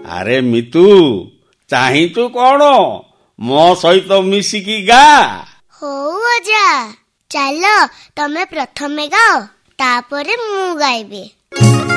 ଆରେ ମିତୁ, ଚାହିଁଛୁ କଣ? ମୋ ସହିତ ମିଶିକି ଗା। ହଉ ଅଜା, ଚାଲ ତମେ ପ୍ରଥମେ ଗାଅ, ତାପରେ ମୁଁ ଗାଇବି।